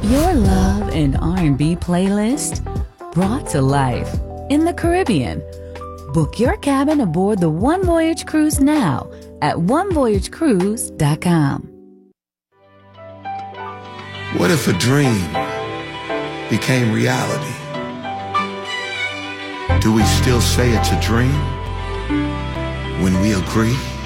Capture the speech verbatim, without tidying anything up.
Your love and R and B playlist brought to life in the Caribbean. Book your cabin aboard the One Voyage Cruise now at one voyage cruise dot com. What if a dream became reality? Do we still say it's a dream when we agree?